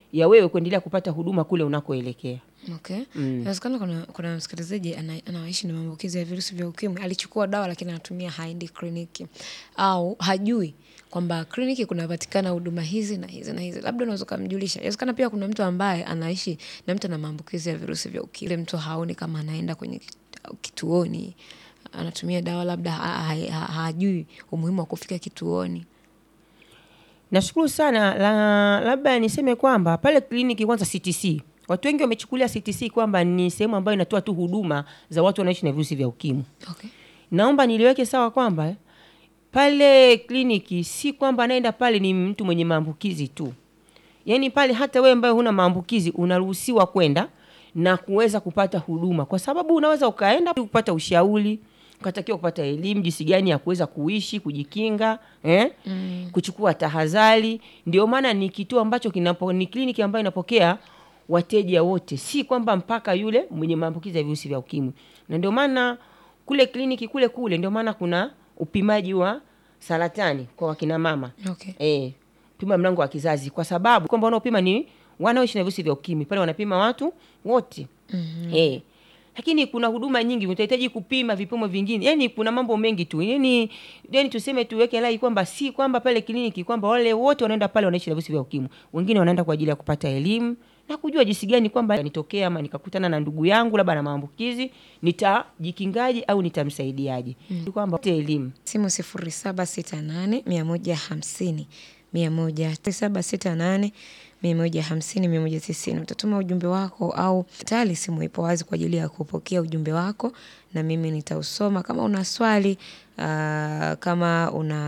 ya wewe kuendelea kupata huduma kule unakoelekea. Okay. Inawezekana kuna msikilizaji anaishi na maambukizi ya virusi vya ukimwi, alichukua dawa lakini anatumia haendi kliniki au hajui kwamba kliniki kunapatikana huduma hizi na hizi na hizi. Labda unaweza kumjulisha. Inawezekana pia kuna mtu ambaye anaishi na mtu na maambukizi ya virusi vya ukimwi. Mtu haoni kama anaenda kwenye kituoni, anatumia dawa, labda hajui umuhimu wa kufika kituoni. Nashukuru sana. Labda niseme kwamba pale kliniki kwanza CTC, watu wengi wamechukulia CTC kwamba ni sehemu ambayo inatoa tu huduma za watu wanaishi na virusi vya ukimwi. Okay. Naomba niliweke sawa kwamba pale kliniki si kwamba anaenda pale ni mtu mwenye maambukizi tu. Yaani pale hata wewe ambaye huna maambukizi unaruhusiwa kwenda na kuweza kupata huduma, kwa sababu unaweza ukaenda kupata ushauri, ukatakiwa kupata elimu jinsi gani ya kuweza kuishi, kujikinga, kuchukua tahadhari. Ndio maana ni kituo ambacho ni kliniki ambayo inapokea wateja wote, si kwamba mpaka yule mwenye maambukizi ya virusi vya ukimwi. Na ndio maana kule kliniki kule ndio maana kuna upimaji wa saratani kwa wakina mama. Okay. Pima mlango wa kizazi, kwa sababu kwamba wanaopima ni wanaoishi na virusi vya ukimwi. Pale wanapima watu wote. Lakini kuna huduma nyingi utahitaji kupima vipimo vingine. Yaani kuna mambo mengi tu. Yaani tuseme tuweke lai kwamba si kwamba pale kliniki kwamba wale wote wanaenda pale wanaishi na virusi vya ukimwi. Wengine wanaenda kwa ajili ya kupata elimu na kujua jinsi gani kwamba nitokea ama nikakutana na ndugu yangu labda na maambukizi, nitajikingaje au nitamsaidiaje. Kwamba elimu. Simu 0768 150 100 768 utatuma ujumbe wako au tayari simu ipo wazi kwa ajili ya kupokea ujumbe wako na mimi nitausoma. Kama una swali, kama una